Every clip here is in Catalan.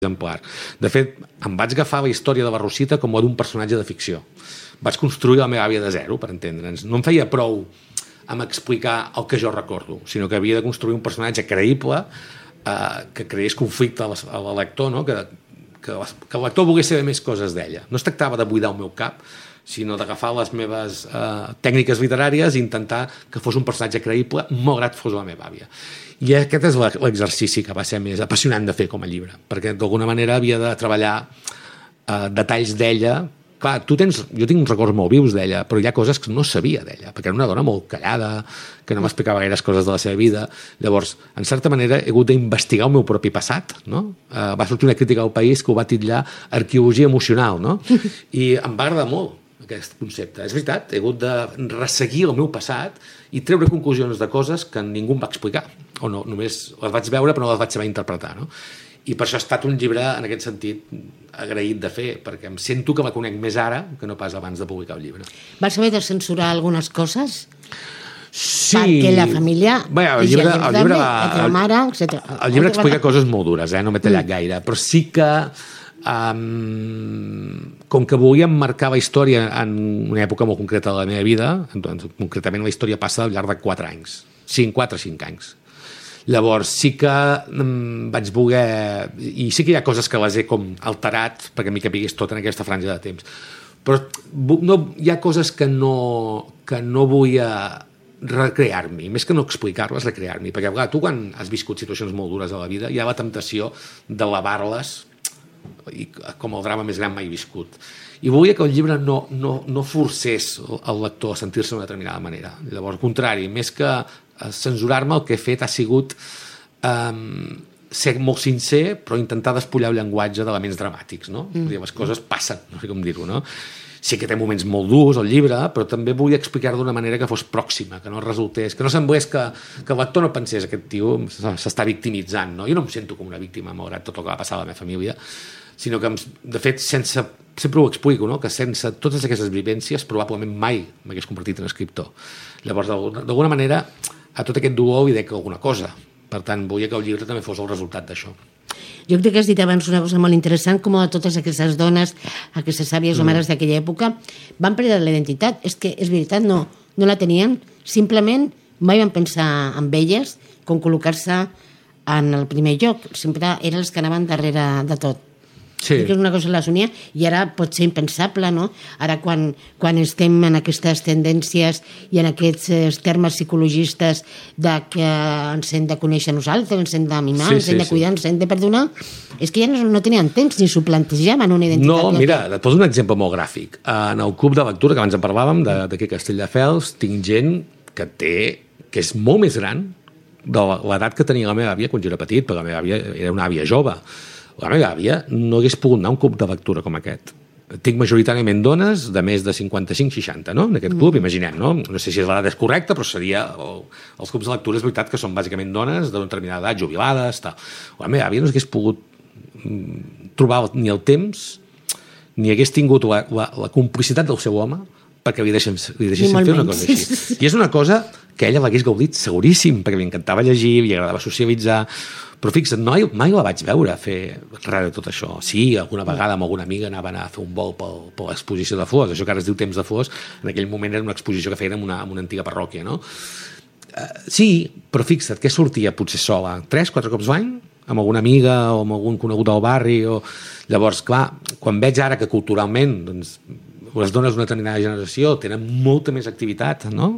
exemplar. De fet, em vaig agafar la història de la Rosita com a d'un personatge de ficció. Vaig construir la meva àvia de zero, per entendre'ns. No em feia prou amb explicar el que jo recordo, sinó que havia de construir un personatge creïble que creés conflicte a la lector, no? Que el lector volgués saber més coses d'ella. No es tractava de buidar el meu cap, sinó d'agafar les meves tècniques literàries i intentar que fos un personatge creïble, malgrat fos la meva àvia. I aquest és l'exercici que va ser més apassionant de fer com a llibre, perquè d'alguna manera havia de treballar detalls d'ella. Clar, jo tinc uns records molt vius d'ella, però hi ha coses que no sabia d'ella, perquè era una dona molt callada, que no m'explicava gaires coses de la seva vida. Llavors, en certa manera, he hagut d'investigar el meu propi passat, no? Va sortir una crítica al País que ho va titllar arqueologia emocional, no? I em va agradar molt aquest concepte. És veritat, he hagut de resseguir el meu passat i treure conclusions de coses que ningú em va explicar, o no, només les vaig veure però no les vaig saber interpretar, no? I per això ha estat un llibre, en aquest sentit, agraït de fer, perquè em sento que la conec més ara que no pas abans de publicar el llibre. Vas haver de censurar algunes coses? Sí. Perquè la família... Bé, el llibre la mare, etc. El llibre explica coses molt dures, no m'he tallat gaire, però sí que com que volíem marcar la història en una època molt concreta de la meva vida, concretament la història passa al llarg de 4 anys, 4 o 5 anys. Llavors sí que vaig voler, i sí que hi ha coses que les he com alterat perquè m'hi capigués tot en aquesta franja de temps, però hi ha coses que no volia recrear-m'hi, més que no explicar-les, recrear-m'hi, perquè clar, tu quan has viscut situacions molt dures a la vida hi ha la temptació d'elevar-les com el drama més gran mai viscut, i volia que el llibre no forcés el lector a sentir-se d'una determinada manera. Llavors, al contrari, més que censurar-me, el que he fet ha sigut ser molt sincer, però intentar despullar el llenguatge d'elements dramàtics, no? Les coses passen, no sé com dir-ho, no? Sí que té moments molt durs el llibre, però també vull explicar d'una manera que fos pròxima, que no resultés, que no semblés que el lector no pensés aquest tio s'està victimitzant, no? Jo no em sento com una víctima, malgrat tot el que va passar a la meva família, sinó que, de fet, sempre ho explico, no? Que sense totes aquestes vivències probablement mai m'hagués convertit en escriptor. Llavors, d'alguna manera, a tot aquest dolor li dec alguna cosa. Per tant, volia que el llibre també fos el resultat d'això. Jo crec que has dit abans una cosa molt interessant, com a totes aquestes dones, aquestes àvies o mares d'aquella època, van perdre la identitat. És que, és veritat, no la tenien. Simplement mai van pensar en elles com col·locar-se en el primer lloc. Sempre eren els que anaven darrere de tot. Sí. Crec que una cosa les unia i ara pot ser impensable, no? Ara quan estem en aquestes tendències i en aquests termes psicologistes de que ens hem de conèixer nosaltres, ens hem d'amimar, ens hem de cuidar, ens hem de perdonar, és que ja no tenien temps ni s'ho plantejaven una identitat. No, mira, et poso un exemple molt gràfic. En el club de lectura, que abans en parlàvem, d'aquí a Castelldefels, tinc gent que és molt més gran de l'edat que tenia la meva àvia quan jo era petit, perquè la meva àvia era una àvia jove. La meva àvia no hagués pogut anar a un club de lectura com aquest. Tinc majoritàriament dones de més de 55-60, no? En aquest club, imaginem, no? No sé si l'edat és correcta, però seria... Els clubs de lectura és veritat que són bàsicament dones d'una determinada edat, jubilades, tal. La meva àvia no hagués pogut trobar ni el temps ni hagués tingut la complicitat del seu home perquè li deixessin fer una cosa així. I és una cosa que ella l'hagués gaudit seguríssim, perquè li encantava llegir, li agradava socialitzar, però fixa't, mai la vaig veure fer res de tot això. Sí, alguna vegada amb alguna amiga anaven a fer un vol per l'exposició de flors, això que ara es diu Temps de Flors, en aquell moment era una exposició que feien en una antiga parròquia, no? Sí, però fixa't, que sortia potser sola 3-4 cops l'any, amb alguna amiga o amb algun conegut al barri, llavors, clar, quan veig ara que culturalment doncs, les dones d'una determinada generació tenen molta més activitat, no?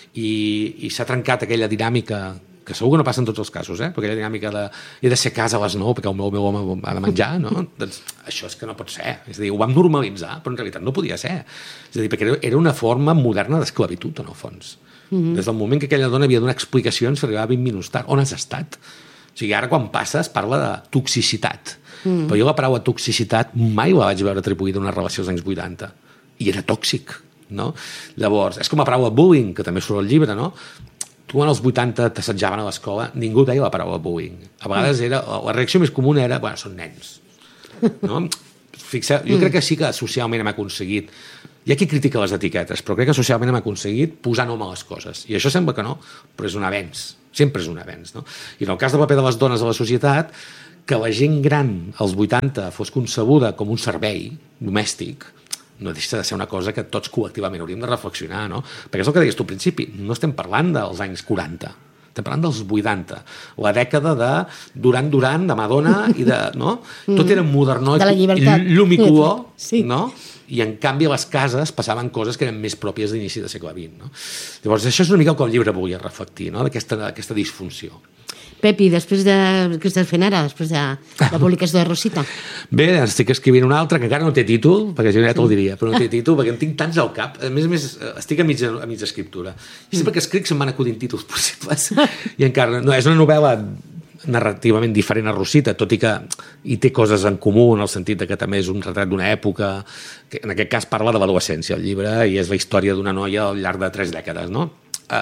I s'ha trencat aquella dinàmica que segur que no passa en tots els casos, però aquella dinàmica de he de ser a casa a les 9 perquè el meu home ha de menjar, no? Doncs això és que no pot ser. És a dir, ho vam normalitzar, però en realitat no podia ser. És a dir, perquè era una forma moderna d'esclavitud, en el fons. Des del moment que aquella dona havia de donar explicacions que arribava 20 minuts tard. On has estat? O sigui, ara quan passa es parla de toxicitat. Però jo la paraula toxicitat mai la vaig veure atribuïda a una relació dels anys 80. I era tòxic, no? Llavors, és com la paraula bullying, que també surt al llibre, no? Tu en els 80 t'assetjaven a l'escola, ningú deia la paraula bullying. A vegades la reacció més comuna era, bueno, són nens. No? Fixeu, jo crec que sí que socialment hem aconseguit, hi ha qui critica les etiquetes, però crec que socialment hem aconseguit posar nom a les coses. I això sembla que no, però és un avenç. Sempre és un avenç, no? I en el cas del paper de les dones a la societat, que la gent gran als 80 fos concebuda com un servei domèstic no deixa de ser una cosa que tots col·lectivament hauríem de reflexionar, no? Perquè és el que deies tu al principi, no estem parlant dels anys 40, estem parlant dels 80, la dècada de Duran Duran, de Madonna i de... no? Tot era modernó i llum i color, no? I en canvi a les cases passaven coses que eren més pròpies d'inici del segle XX, no? Llavors això és una mica el que el llibre volia reflectir, no? D'aquesta disfunció. Pepi, després de... què estàs fent ara, després de la publicació de Rosita? Bé, estic escrivint un altre que encara no té títol, perquè jo ja te'l diria, però no té títol perquè en tinc tants al cap. A més, estic a mitja escriptura. I sempre que escric se'm van acudint títols possibles. I encara... No, és una novel·la narrativament diferent a Rosita, tot i que hi té coses en comú, en el sentit que també és un retrat d'una època, que en aquest cas parla de l'adolescència, el llibre, i és la història d'una noia al llarg de 3 dècades, no?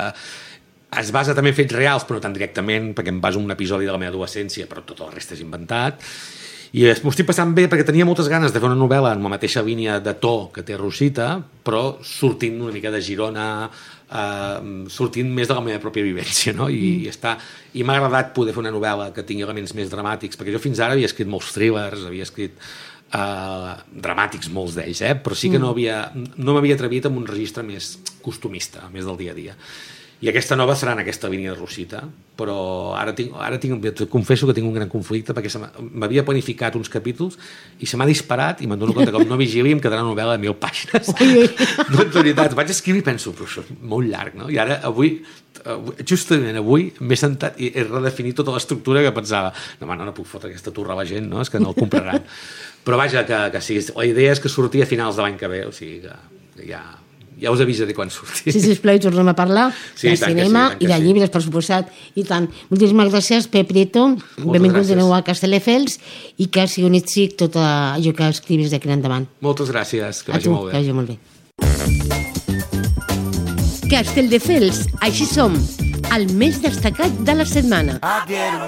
Es basa també en fets reals, però no tan directament, perquè em baso en un episodi de la meva adolescència, però tot el reste és inventat. I m'ho estic passant bé perquè tenia moltes ganes de fer una novel·la en la mateixa línia de to que té Rosita, però sortint una mica de Girona, sortint més de la meva pròpia vivència, no? I m'ha agradat poder fer una novel·la que tingui elements més dramàtics, perquè jo fins ara havia escrit molts thrillers, havia escrit dramàtics, molts d'ells, però sí que no m'havia atrevit amb un registre més costumista, més del dia a dia. I aquesta nova serà en aquesta línia de Rosita, però ara confesso que tinc un gran conflicte perquè m'havia planificat uns capítols i se m'ha disparat i me'n dono compte que com no vigili em quedarà una novel·la de 1.000 pàgines. No, en veritat, vaig escriure i penso, però això és molt llarg, no? I ara justament avui m'he sentat i he redefinit tota l'estructura que pensava, no puc fotre aquesta turra a la gent, no? És que no el compraran. Però vaja, que sí, la idea és que surti a finals de l'any que ve, o sigui que ja us avisaré quan surti. Sí, sisplau, tornem a parlar de cinema i de llibres, per suposat, i tant. Moltíssimes gràcies, Pep Prieto, benvingut de nou a Castelldefels i que sigui un èxit tot allò que escribis d'aquí endavant. Moltes gràcies, que vagi molt bé. Que vagi molt bé. Castelldefels, així som, el més destacat de la setmana.